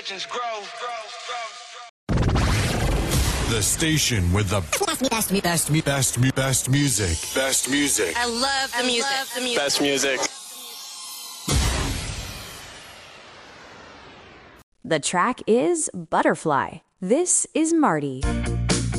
legends grow. The station with the best music. Best music. I love the music. Best music. The track is Butterfly. This is Marty.